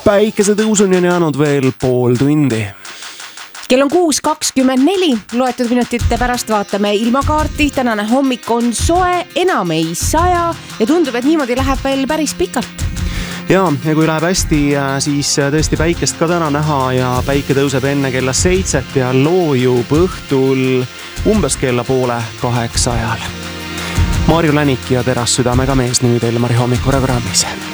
Päikesetõus on jäänud veel pool tundi. Kell on 6.24, loetud minutite pärast vaatame ilmakaarti. Tänane hommik on soe, enam ei saja ja tundub, et niimoodi läheb veel päris pikalt. Ja kui läheb hästi, siis tõesti päikest ka täna näha ja päike tõuseb enne kella 7 ja loojub õhtul umbes kella 7:30 ajal. Marju Länik ja Teras südamega mees nüüd Elmari hommikuprogrammis.